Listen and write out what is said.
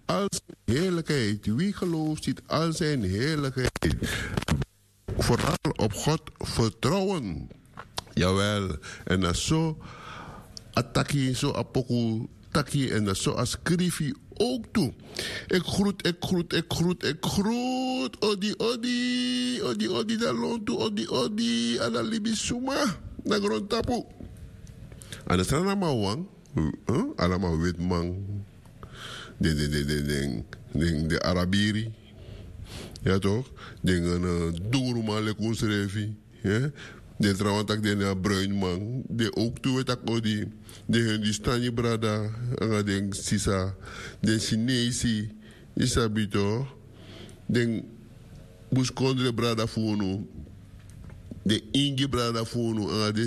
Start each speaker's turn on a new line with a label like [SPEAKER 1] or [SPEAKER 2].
[SPEAKER 1] al zijn heerlijkheid. Wie gelooft ziet al zijn heerlijkheid. Vooral op God vertrouwen. Jawel. En dat zo attackie, zo apoku takkie en dat zo als krifi ook toe. Ik groet. Odi, da lontu, odi, ala libisuma. Na grond tapu. En dat is dan allemaal wang. Allemaal wit man. De Arabiri. Ja toch? Dingen dooruma lekun srevi. Ja? De trouwantak de bruin man. De ook toe het ook die stanje brada. En den sisa. De Chinese. Isabito. Den buskondre brada funu. De ingi brada funu.